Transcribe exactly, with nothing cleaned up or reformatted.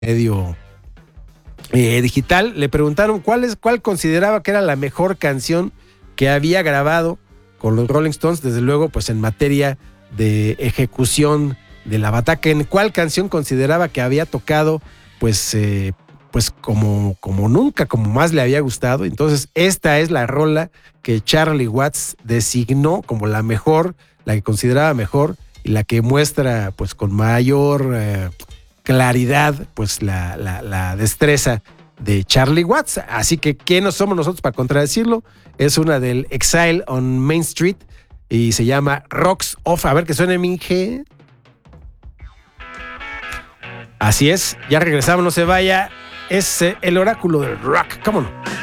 medio eh, digital. Le preguntaron cuál, es, cuál consideraba que era la mejor canción que había grabado con los Rolling Stones, desde luego, pues en materia de ejecución de la bataca, en cuál canción consideraba que había tocado, pues, eh, pues como, como nunca, como más le había gustado. Entonces, esta es la rola que Charlie Watts designó como la mejor, la que consideraba mejor y la que muestra, pues, con mayor eh, claridad, pues, la, la, la destreza de Charlie Watts. Así que, ¿quiénes somos nosotros para contradecirlo? Es una del Exile on Main Street y se llama Rocks Off. A ver que suene, Minge. Así es, ya regresamos, no se vaya. Es eh, el oráculo del rock. ¿Cómo no?